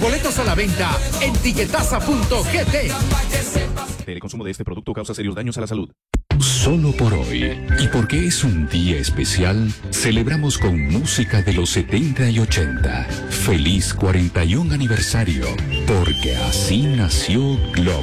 Boletos a la venta en tiquetaza.gt. El consumo de este producto causa serios daños a la salud. Solo por hoy, y porque es un día especial, celebramos con música de los 70 y 80. Feliz 41 aniversario, porque así nació Globo.